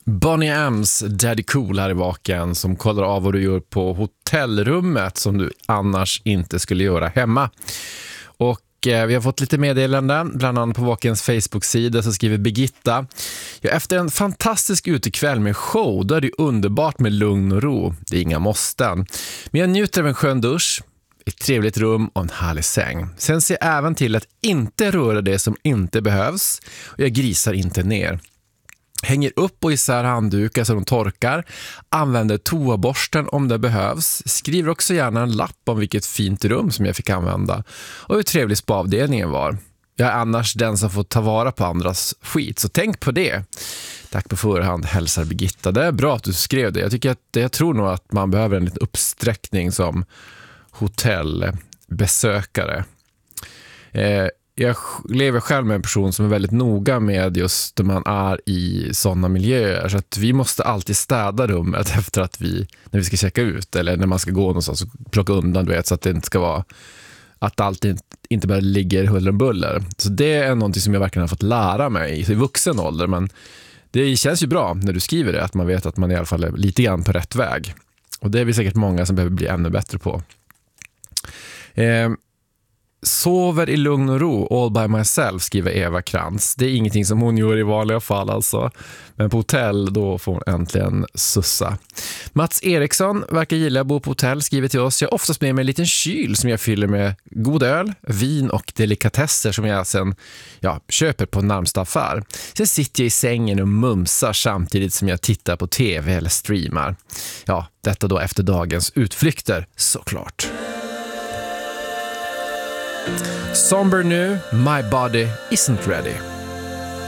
Bonnie M's Daddy Cool här i vaken som kollar av vad du gör på hotellrummet som du annars inte skulle göra hemma. Och vi har fått lite meddelanden, bland annat på Vakens Facebook-sida så skriver Birgitta: efter en fantastisk utekväll med show, då är det underbart med lugn och ro. Det är inga måsten. Men jag njuter av en skön dusch, ett trevligt rum och en härlig säng. Sen ser jag även till att inte röra det som inte behövs och jag grisar inte ner. Hänger upp och isär handdukar så de torkar. Använder toaborsten om det behövs. Skriver också gärna en lapp om vilket fint rum som jag fick använda. Och hur trevlig spaavdelningen var. Jag är annars den som får ta vara på andras skit. Så tänk på det. Tack på förhand, hälsar Birgitta. Det är bra att du skrev det. Jag tror nog att man behöver en liten uppsträckning som hotellbesökare. Jag lever själv med en person som är väldigt noga med just när man är i sådana miljöer. Så att vi måste alltid städa rummet efter att när vi ska checka ut. Eller när man ska gå någonstans och plocka undan, du vet, så att det inte ska vara att allt inte bara ligger huller och buller. Så det är någonting som jag verkligen har fått lära mig i vuxen ålder. Men det känns ju bra när du skriver det, att man vet att man i alla fall är lite grann på rätt väg. Och det är vi säkert många som behöver bli ännu bättre på. Sover i lugn och ro, all by myself, skriver Eva Krantz. Det är ingenting som hon gör i vanliga fall alltså. Men på hotell, då får hon äntligen sussa. Mats Eriksson verkar gilla att bo på hotell, skriver till oss: jag har oftast med mig en liten kyl som jag fyller med god öl, vin och delikatesser som jag sen köper på närmsta affär. Sen sitter jag i sängen och mumsar samtidigt som jag tittar på tv eller streamar. Ja, detta då efter dagens utflykter, såklart. Somber nu, My Body Isn't Ready.